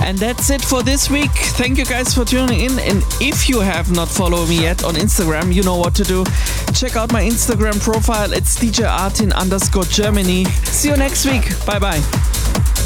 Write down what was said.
And that's it for this week. Thank you guys for tuning in. And if you have not followed me yet on Instagram, you know what to do. Check out my Instagram profile. It's DJArtin_Germany. See you next week. Bye bye.